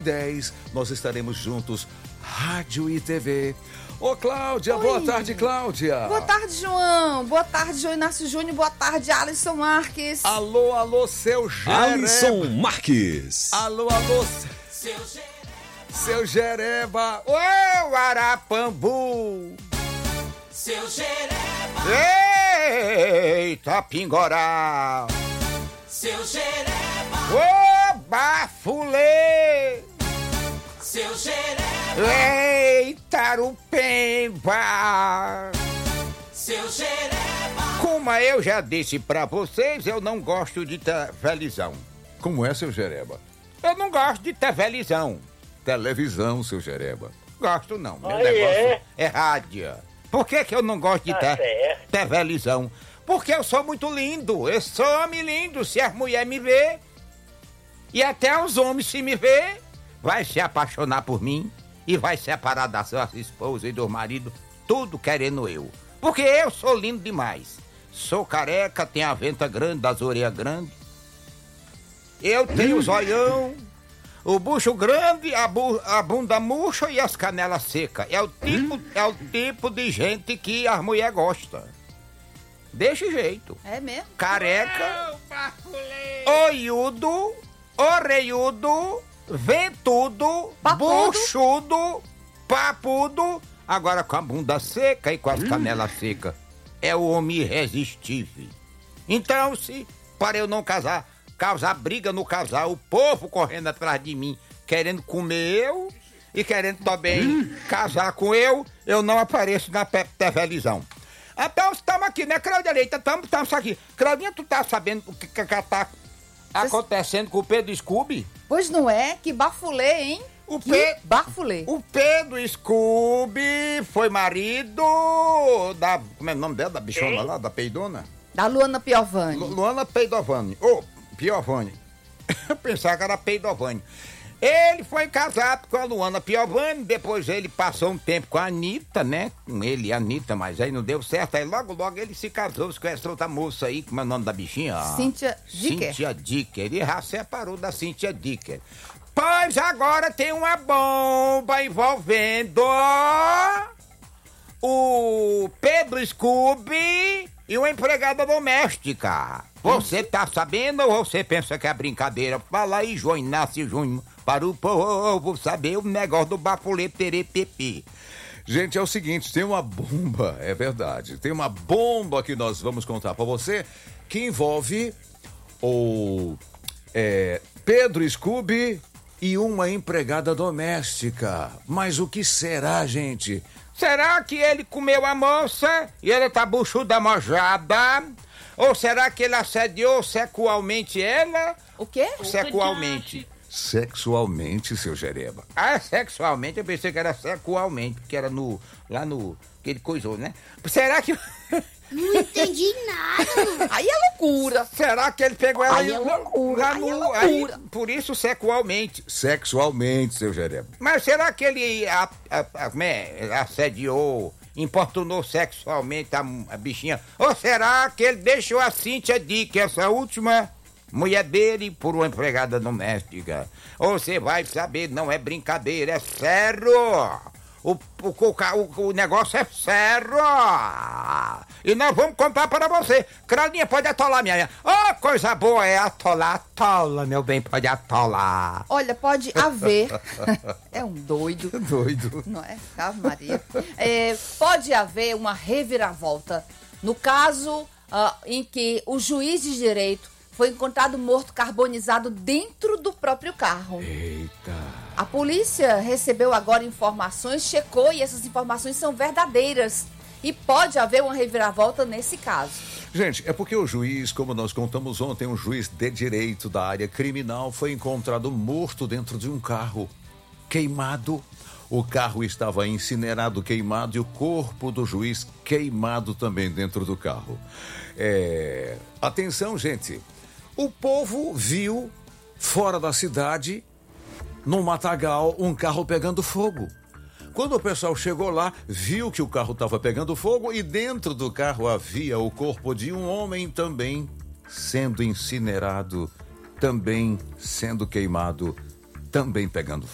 10h10, nós estaremos juntos, rádio e TV. Ô, Cláudia, Oi. Boa tarde, Cláudia. Boa tarde, João. Boa tarde, João Inácio Júnior. Boa tarde, Alisson Marques. Alô, seu Jereba. Alisson Marques. Alô, seu Jereba. Ô, Arapambu. Seu Jereba, Eita, Pingorá. seu Jereba, Ô, Bafulê. seu Jereba, Eita, Arupemba. seu Jereba, Como eu já disse pra vocês, eu não gosto de televisão. Como é, seu Jereba? Eu não gosto de televisão. Televisão, seu Jereba. Gosto não, meu negócio é rádio. Por que eu não gosto de televisão? Porque eu sou muito lindo, eu sou homem lindo. Se as mulheres me vê, e até os homens se me vê, vai se apaixonar por mim e vai separar da sua esposa e do marido, tudo querendo eu. Porque eu sou lindo demais. Sou careca, tenho a venta grande, das orelhas grandes. Eu tenho o zoião, o bucho grande, a bunda murcha e as canelas secas. É o tipo de gente que as mulheres gostam. Desse jeito. É mesmo? Careca, olhudo, orelhudo, ventudo, Papudo. buchudo, papudo, agora com a bunda seca e com as canelas secas. É o homem irresistível. Então, se para eu não causar briga no casal, o povo correndo atrás de mim, querendo comer eu e querendo também casar com eu não apareço na televisão. Então estamos aqui, né, Claudia Leite? Estamos aqui. Claudinha, tu tá sabendo o que tá acontecendo com o Pedro Scooby? Pois não é? Que bafulê, hein? Bafulê. O Pedro Scooby foi marido da... Como é o nome dela? Da bichona lá, da peidona? Da Luana Piovani. Luana Peidovani. Piovani. Eu pensava que era Peidovani. Ele foi casado com a Luana Piovani, depois ele passou um tempo com a Anitta, né? Com ele e a Anitta, mas aí não deu certo. Aí logo ele se casou com essa outra moça aí, como é o nome da bichinha? Cíntia Dicker. Cíntia Dicker. Ele já separou da Cíntia Dicker. Pois agora tem uma bomba envolvendo o Pedro Scooby e uma empregada doméstica. Você tá sabendo ou você pensa que é brincadeira? Fala aí, João Inácio Júnior, para o povo saber o negócio do bafulê terepepe. Gente, é o seguinte, tem uma bomba, é verdade, tem uma bomba que nós vamos contar pra você que envolve o Pedro Scooby e uma empregada doméstica. Mas o que será, gente? Será que ele comeu a moça e ela tá buchuda mojada? Ou será que ele assediou sexualmente ela? O quê? Sexualmente. Sexualmente, seu Jereba. Ah, sexualmente? Eu pensei que era sexualmente, porque era lá no... que ele coisou, né? Será que... Não entendi nada. Aí é loucura. Será que ele pegou ela Aí é loucura, lá aí no... é loucura. Por isso sexualmente. Sexualmente, seu Jereba. Mas será que ele assediou, importunou sexualmente a bichinha? Ou será que ele deixou a Cíntia Dicker, essa última mulher dele, por uma empregada doméstica? Ou você vai saber, não é brincadeira, é sério. O negócio é sério. E nós vamos contar para você. Claudinha, pode atolar, minha. Oh, coisa boa é atolar. Atola, meu bem, pode atolar. Olha, pode haver. É um doido. Doido. Não é? Ave Maria. Pode haver uma reviravolta no caso em que o juiz de direito foi encontrado morto carbonizado dentro do próprio carro. Eita. A polícia recebeu agora informações, checou e essas informações são verdadeiras. E pode haver uma reviravolta nesse caso. Gente, é porque o juiz, como nós contamos ontem, um juiz de direito da área criminal foi encontrado morto dentro de um carro, queimado. O carro estava incinerado, queimado, e o corpo do juiz queimado também dentro do carro. Atenção, gente. O povo viu, fora da cidade, num matagal, um carro pegando fogo. Quando o pessoal chegou lá, viu que o carro estava pegando fogo e dentro do carro havia o corpo de um homem também sendo incinerado, também sendo queimado, também pegando